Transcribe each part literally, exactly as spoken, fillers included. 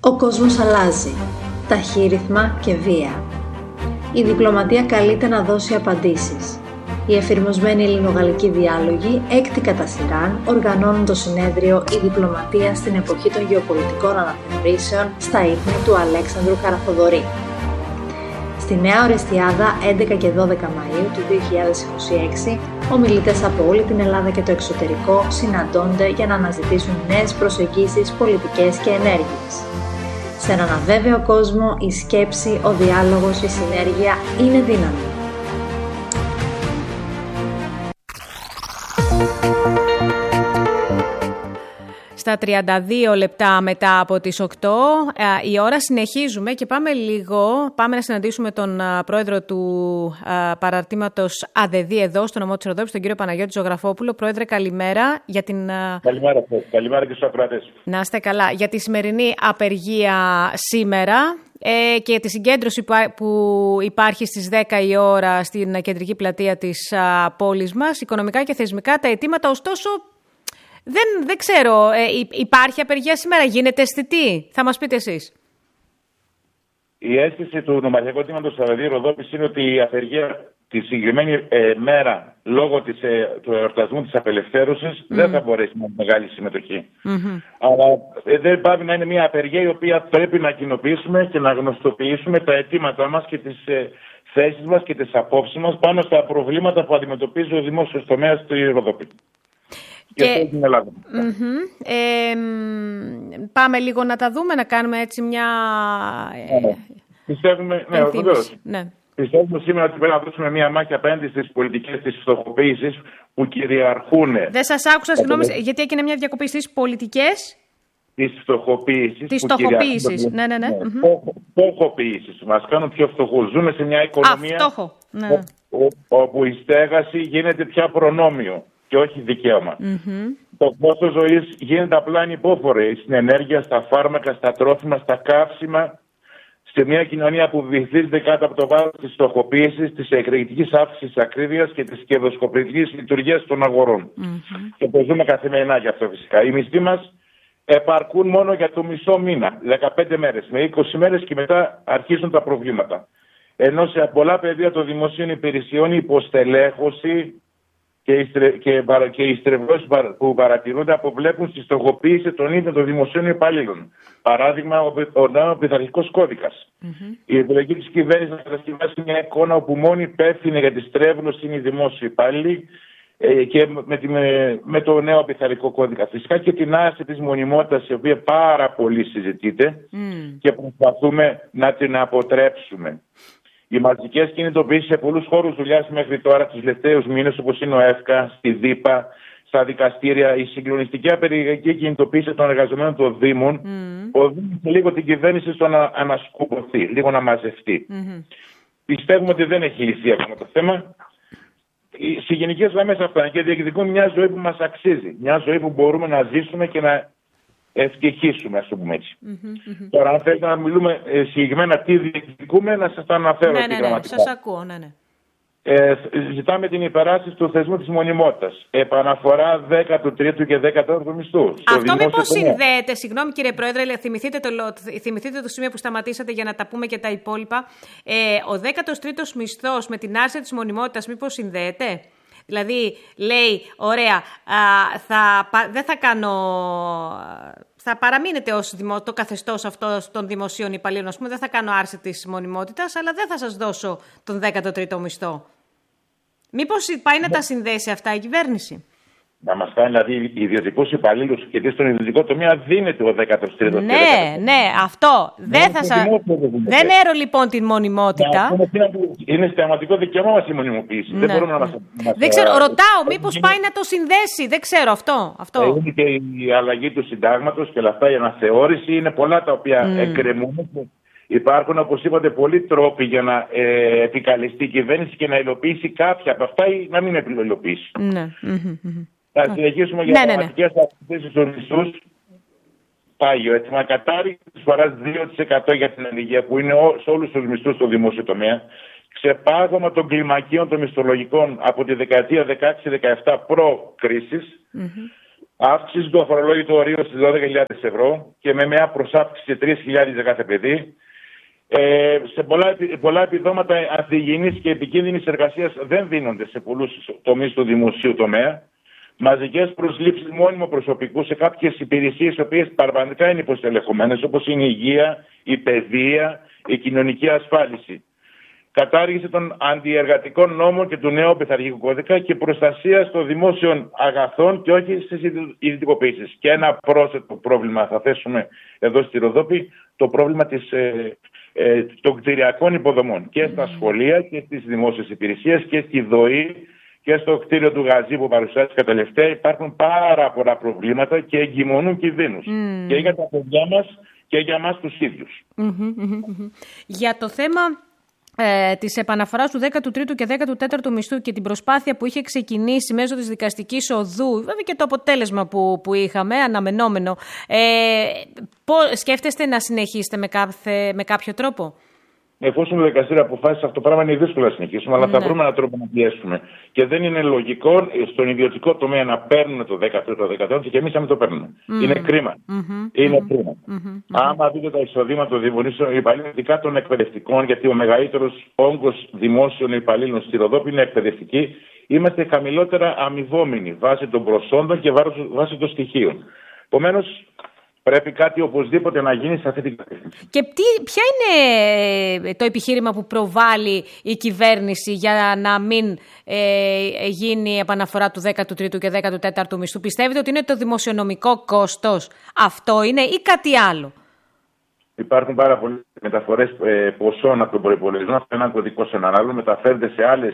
Ο κόσμος αλλάζει, ταχύρυθμα και βία. Η διπλωματία καλείται να δώσει απαντήσεις. Οι εφηρμοσμένοι ελληνογαλλικοί διάλογοι, έκτη κατά σειράν, οργανώνουν το συνέδριο «Η διπλωματία στην εποχή των γεωπολιτικών αναθεωρήσεων» στα ίχνη του Αλέξανδρου Καραθοδωρή. Στη Νέα Ορεστιάδα, έντεκα και δώδεκα Μαΐου του δύο χιλιάδες είκοσι έξι, ομιλητές από όλη την Ελλάδα και το εξωτερικό συναντώνται για να αναζητήσουν νέες προσεγγίσεις, πολιτικές και ενέργειες. Σε έναν αβέβαιο κόσμο, η σκέψη, ο διάλογος, η συνέργεια είναι δύναμη. Στα τριάντα δύο λεπτά μετά από τις οκτώ η ώρα συνεχίζουμε και πάμε λίγο, πάμε να συναντήσουμε τον πρόεδρο του παραρτήματος ΑΔΕΔΗ εδώ στο νομό της Ροδόπης, τον κύριο Παναγιώτη Ζωγραφόπουλο. Πρόεδρε, καλημέρα. Για την... Καλημέρα, καλημέρα και στους ακροατές. Να είστε καλά. Για τη σημερινή απεργία σήμερα ε, και τη συγκέντρωση που υπάρχει στις δέκα η ώρα στην κεντρική πλατεία της α, πόλης μας, οικονομικά και θεσμικά τα αιτήματα, ωστόσο, Δεν, δεν ξέρω, ε, υπάρχει απεργία σήμερα, γίνεται αισθητή, θα μας πείτε εσείς. Η αίσθηση του νομαρχιακού τμήματος ΑΔΕΔΗ Ροδόπης είναι ότι η απεργία τη συγκεκριμένη ε, μέρα, λόγω της, ε, του εορτασμού της απελευθέρωσης, mm. δεν θα μπορέσει να έχει μεγάλη συμμετοχή. Mm-hmm. Αλλά ε, δεν πάει να είναι μια απεργία η οποία πρέπει να κοινοποιήσουμε και να γνωστοποιήσουμε τα αιτήματά μας και τις ε, θέσεις μας και τις απόψεις μας πάνω στα προβλήματα που αντιμετωπίζει ο δημόσιος τομέας στη Ροδόπη. Και, και στην Ελλάδα. Mm-hmm. Ε, πάμε λίγο να τα δούμε, να κάνουμε έτσι μια ε, ναι. Πιστεύουμε, ναι, ναι. Πιστεύουμε σήμερα ότι πρέπει να δώσουμε μια μάχη απέναντι στις πολιτικές της φτωχοποίησης που κυριαρχούν. Δεν σας άκουσα, συγγνώμη, γιατί έγινε μια διακοπή στις πολιτικές της φτωχοποίησης. Της φτωχοποίησης, ναι, ναι, ναι. Φτωχοποίησης. Μας κάνουν πιο φτωχούς. Ζούμε σε μια οικονομία Α, φτώχο, ναι. όπου η στέγαση γίνεται πια προνόμιο και όχι δικαίωμα. Mm-hmm. Το κόστος ζωής γίνεται απλά ανυπόφορο στην ενέργεια, στα φάρμακα, στα τρόφιμα, στα καύσιμα, σε μια κοινωνία που βυθίζεται κάτω από το βάρος της φτωχοποίησης, της εκρηκτικής αύξησης της ακρίβειας και της κερδοσκοπητικής λειτουργίας των αγορών. Mm-hmm. Και το ζούμε καθημερινά γι' αυτό φυσικά. Οι μισθοί μας επαρκούν μόνο για το μισό μήνα, δεκαπέντε μέρες, με είκοσι μέρες και μετά αρχίζουν τα προβλήματα. Ενώ σε πολλά πεδία των δημοσίων υπηρεσιών η υποστελέχωση και οι, στρε... και... και οι στρεβλώσεις που παρατηρούνται αποβλέπουν στη στοχοποίηση των ίδιων των δημοσίων υπαλλήλων. Παράδειγμα, ο, ο νέος πειθαρχικός κώδικας. Mm-hmm. Η επιλογή της κυβέρνησης να κατασκευάσει μια εικόνα όπου μόνη υπεύθυνη για τη στρέβλωση είναι οι δημόσιοι υπάλληλοι ε, και με, τη... με... με το νέο πειθαρχικό κώδικα. Φυσικά και την άρση της μονιμότητας, η οποία πάρα πολύ συζητείται mm. και προσπαθούμε να την αποτρέψουμε. Οι μαζικές κινητοποιήσεις σε πολλούς χώρους δουλειάς μέχρι τώρα, τους τελευταίους μήνες, όπως είναι ο ΕΦΚΑ, στη ΔΥΠΑ, στα δικαστήρια, η συγκλονιστική απεργιακή κινητοποίηση των εργαζομένων των Δήμων, mm. οδήγησε λίγο την κυβέρνηση στο να ανασκουμποθεί, λίγο να μαζευτεί. Mm-hmm. Πιστεύουμε ότι δεν έχει λυθεί ακόμα το θέμα. Σε γενικές γραμμές αυτά και διεκδικούν μια ζωή που μας αξίζει. Μια ζωή που μπορούμε να ζήσουμε και να ευτυχίσουμε, ας το πούμε έτσι. Mm-hmm, mm-hmm. Τώρα, αν θέλετε να μιλούμε ε, συγκεκριμένα τι διεκδικούμε, να σας τα αναφέρω. Ναι, ναι, ναι, ναι, σας ακούω, ναι, ναι. Ε, ζητάμε την υπεράσπιση του θεσμού της μονιμότητας. Επαναφορά δέκατου τρίτου και δέκατου τέταρτου μισθού. Αυτό μήπως συνδέεται, συγγνώμη κύριε Πρόεδρε, θυμηθείτε το, θυμηθείτε το σημείο που σταματήσατε για να τα πούμε και τα υπόλοιπα. Ε, ο δέκατος τρίτος μισθός με την άρση της μονιμότητας μήπως συνδέεται? Δηλαδή, λέει, ωραία, α, θα, δεν θα κάνω... Θα παραμείνετε ως δημο, το καθεστώς αυτό των δημοσίων υπαλλήλων, ας πούμε, δεν θα κάνω άρση της μονιμότητας, αλλά δεν θα σας δώσω τον δέκατο τρίτο μισθό. Μήπως πάει να τα συνδέσει αυτά η κυβέρνηση? Να μας κάνει δηλαδή ιδιωτικούς υπαλλήλους, γιατί στον ιδιωτικό τομέα δίνεται ο δέκατος τρίτος. Ναι, ναι, αυτό. Ναι, δεν θα σα... Δεν έρω λοιπόν την μονιμότητα. Ναι, είναι συνταγματικό δικαίωμά μας η μονιμοποίηση. Ναι. Δεν μπορούμε να μας... Δεν ξέρω, ρωτάω, μήπως είναι... πάει να το συνδέσει. Δεν ξέρω αυτό. αυτό. Είναι και η αλλαγή του συντάγματος και όλα αυτά, η αναθεώρηση. Είναι πολλά τα οποία mm. εκκρεμούν. Υπάρχουν, όπως είπατε, πολλοί τρόποι για να ε, επικαλεστεί η κυβέρνηση και να υλοποιήσει κάποια από αυτά ή να μην υλοποιήσει. Ναι. Mm-hmm. Θα συνεχίσουμε για πραγματικές αυξήσεις στους μισθούς. Πάγιο, έτσι, μα κατάρριξη της φοράς δύο τοις εκατό για την ανεργία που είναι σε όλους τους μισθούς στο δημόσιο τομέα. Ξεπάγωμα των κλιμακίων των μισθολογικών από τη δεκαετία δεκαέξι δεκαεπτά προ-κρίσης. Mm-hmm. αύξηση του αφορολόγητου ορίου στις δώδεκα χιλιάδες ευρώ και με μια προσάυξηση σε τρεις χιλιάδες για κάθε παιδί. Ε, σε πολλά, πολλά επιδόματα ανθυγιεινής και επικίνδυνης εργασίας δεν δίνονται σε πολλούς τομείς του δημοσίου τομέα. Μαζικές προσλήψεις μόνιμου προσωπικού σε κάποιες υπηρεσίες οι οποίες παραπαντικά είναι υποστελεχωμένες, όπως είναι η υγεία, η παιδεία, η κοινωνική ασφάλιση. Κατάργηση των αντιεργατικών νόμων και του νέου πειθαρχικού κώδικα και προστασία των δημόσιων αγαθών και όχι στις ιδιωτικοποίησεις. Και ένα πρόσθετο πρόβλημα θα θέσουμε εδώ στη Ροδόπη, το πρόβλημα της, ε, ε, των κτηριακών υποδομών και στα σχολεία και στις δημόσιες υπηρεσίες και στη ΔΟΗ και στο κτίριο του Γαζί που παρουσιάστηκε τελευταία. Υπάρχουν πάρα πολλά προβλήματα και εγκυμονούν κινδύνους mm. και για τα παιδιά μας και για εμάς τους ίδιους. Mm-hmm, mm-hmm. Για το θέμα ε, της επαναφοράς του δέκατου τρίτου και δέκατου τέταρτου μισθού και την προσπάθεια που είχε ξεκινήσει μέσω της δικαστικής οδού, βέβαια και το αποτέλεσμα που, που είχαμε, αναμενόμενο, ε, πώς σκέφτεστε να συνεχίσετε με, κάθε, με κάποιο τρόπο? Εφόσον το δικαστήριο αποφάσισε αυτό το πράγμα, είναι δύσκολο να συνεχίσουμε, αλλά ναι. θα βρούμε έναν τρόπο να πιέσουμε. Και δεν είναι λογικό στον ιδιωτικό τομέα να παίρνουν το δέκατο, το δεκατό και εμείς να μην το παίρνουμε. Mm-hmm. Είναι κρίμα. Mm-hmm. Είναι κρίμα. Mm-hmm. Άμα δείτε τα εισοδήματα των δημοσίων υπαλλήλων, ειδικά των εκπαιδευτικών, γιατί ο μεγαλύτερος όγκος δημόσιων υπαλλήλων στη Ροδόπη είναι εκπαιδευτικοί, είμαστε χαμηλότερα αμοιβόμενοι βάσει των προσόντων και βάσει των στοιχείων. Επομένως, πρέπει κάτι οπωσδήποτε να γίνει σε αυτή την κατεύθυνση. Και τι, ποια είναι το επιχείρημα που προβάλλει η κυβέρνηση για να μην ε, γίνει η επαναφορά του δέκατου τρίτου και δέκατου τέταρτου μισθού? Πιστεύετε ότι είναι το δημοσιονομικό κόστος αυτό είναι ή κάτι άλλο? Υπάρχουν πάρα πολλές μεταφορές ε, ποσών από τον προϋπολογισμό. Αυτό έναν κωδικό σε έναν άλλο μεταφέρεται σε, άλλες,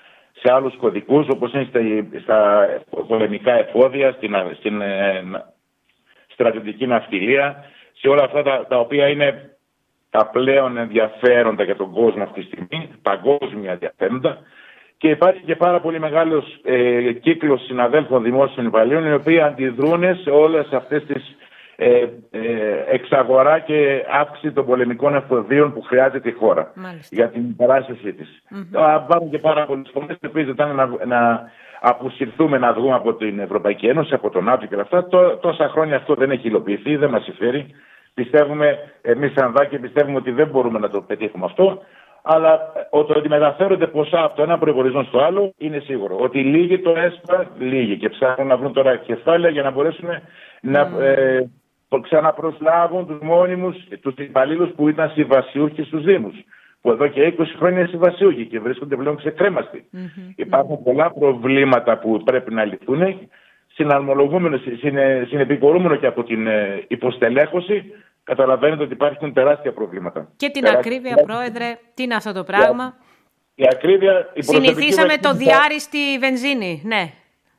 σε άλλους κωδικούς, όπως είναι στα, στα πολεμικά εφόδια, στην, στην ε, στρατιωτική ναυτιλία, σε όλα αυτά τα, τα οποία είναι τα πλέον ενδιαφέροντα για τον κόσμο αυτή τη στιγμή, παγκόσμια ενδιαφέροντα. Και υπάρχει και πάρα πολύ μεγάλος ε, κύκλος συναδέλφων δημόσιων υπαλλήλων, οι οποίοι αντιδρούν σε όλες αυτές τις ε, ε, εξαγορά και αύξηση των πολεμικών εφοδίων που χρειάζεται η χώρα. Μάλιστα. Για την παράστασή της. Mm-hmm. Υπάρχουν και πάρα πολλές φωνές που επίσης ζητάνε να, να αποσυρθούμε, να βγούμε από την Ευρωπαϊκή Ένωση, από τον ΝΑΤΟ και όλα αυτά. Τό, τόσα χρόνια αυτό δεν έχει υλοποιηθεί, δεν μας συμφέρει. Πιστεύουμε, εμείς σαν ΔΑΚΕ πιστεύουμε ότι δεν μπορούμε να το πετύχουμε αυτό. Αλλά ότι μεταφέρονται ποσά από το ένα προϋπολογισμό στο άλλο είναι σίγουρο. Ότι λύγει το ΕΣΠΑ, λύγει. Και ψάχνουν να βρουν τώρα κεφάλαια για να μπορέσουν mm. να ε, ξαναπροσλάβουν τους μόνιμους, τους υπαλλήλους που ήταν συμβασιούχοι στους Δήμους. Που εδώ και είκοσι χρόνια είναι συμβασιούχοι και βρίσκονται πλέον ξεκρέμαστοι. Mm-hmm. Υπάρχουν πολλά προβλήματα που πρέπει να λυθούν. Συναρμολογούμενο, συνεπικορούμενο και από την υποστελέχωση. Καταλαβαίνετε ότι υπάρχουν τεράστια προβλήματα. Και την τεράστια... ακρίβεια, Πρόεδρε, τι είναι αυτό το πράγμα? Η ακρίβεια, η Συνηθίσαμε το διάριστη βενζίνη, ναι.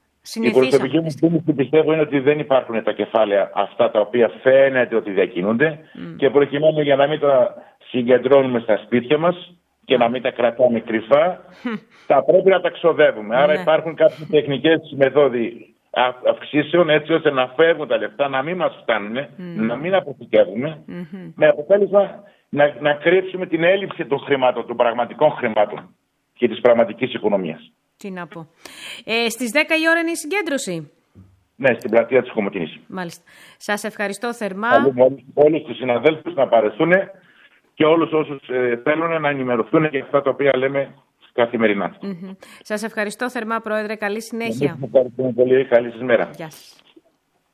Η προσωπική μου κίνηση πιστεύω είναι ότι δεν υπάρχουν τα κεφάλαια αυτά τα οποία φαίνεται ότι διακινούνται mm. και προκειμένου για να μην τα συγκεντρώνουμε στα σπίτια μας και να μην τα κρατάμε κρυφά, θα πρέπει να τα ξοδεύουμε. Άρα mm. υπάρχουν κάποιες τεχνικές μεθόδοι αυξήσεων έτσι ώστε να φεύγουν τα λεφτά, να μην μας φτάνουν, mm. να μην αποθηκεύουμε, mm-hmm. με αποτέλεσμα να, να κρύψουμε την έλλειψη των χρημάτων, των πραγματικών χρημάτων και της πραγματικής οικονομίας. Τι να πω. Ε, στις δέκα η ώρα είναι η συγκέντρωση. Ναι, στην πλατεία της Κομοτηνής. Μάλιστα. Σας ευχαριστώ θερμά. Όλους, όλους τους συναδέλφους να παρεθούν και όλους όσους ε, θέλουν να ενημερωθούν για αυτά τα οποία λέμε καθημερινά. Mm-hmm. Σας ευχαριστώ θερμά, Πρόεδρε. Καλή συνέχεια. Ευχαριστούμε πολύ. Καλή σας μέρα. Γεια σας.